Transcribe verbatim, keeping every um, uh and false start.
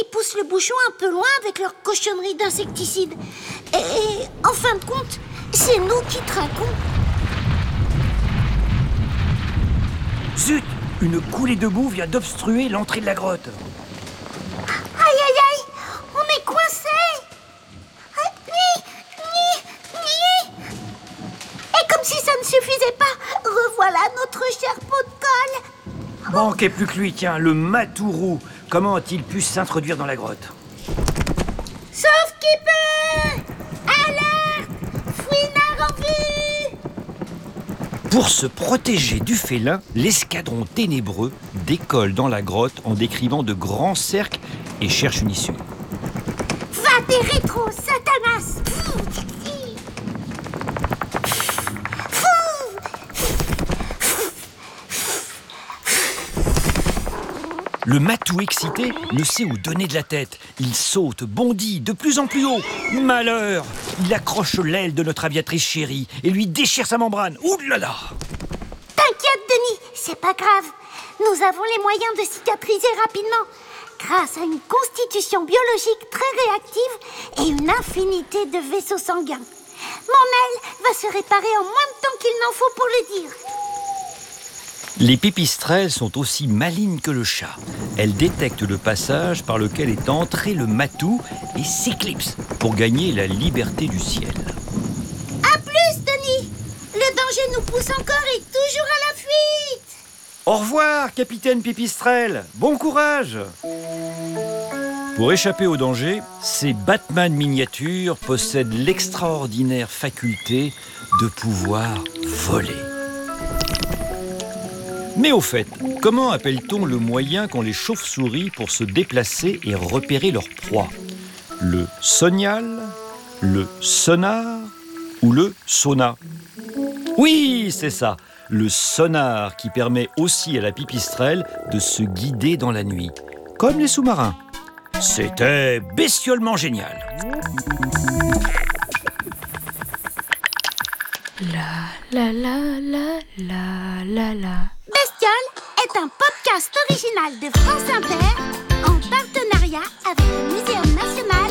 Ils poussent le bouchon un peu loin avec leur cochonnerie d'insecticide. Et en fin de compte, c'est nous qui trinquons. Zut! Une coulée de boue vient d'obstruer l'entrée de la grotte. Aïe, aïe, aïe! On est coincés! Ni, ni, ni. Et comme si ça ne suffisait pas, revoilà notre cher pot de colle. Manquait plus que lui, tiens, le Matourou. Comment a-t-il pu s'introduire dans la grotte? Sauf qui peut! Alerte! Fouinard en vue! Pour se protéger du félin, l'escadron ténébreux décolle dans la grotte en décrivant de grands cercles et cherche une issue. Va des rétros, Satanas! Le matou excité ne sait où donner de la tête. Il saute, bondit de plus en plus haut. Malheur! Il accroche l'aile de notre aviatrice chérie et lui déchire sa membrane. Ouh là là! T'inquiète, Denis, c'est pas grave. Nous avons les moyens de cicatriser rapidement. Grâce à une constitution biologique très réactive et une infinité de vaisseaux sanguins. Mon aile va se réparer en moins de temps qu'il n'en faut pour le dire. Les pipistrelles sont aussi malignes que le chat. Elles détectent le passage par lequel est entré le matou et s'éclipsent pour gagner la liberté du ciel. À plus, Denis! Le danger nous pousse encore et toujours à la fuite! Au revoir, capitaine Pipistrelle. Bon courage! Pour échapper au danger, ces Batman miniatures possèdent l'extraordinaire faculté de pouvoir voler. Mais au fait, comment appelle-t-on le moyen qu'ont les chauves-souris pour se déplacer et repérer leur proie? Le sonial, le sonar ou le sona? Oui, c'est ça, le sonar qui permet aussi à la pipistrelle de se guider dans la nuit, comme les sous-marins. C'était bestiolement génial. La la la la la la la. Bestiole est un podcast original de France Inter en partenariat avec le Muséum national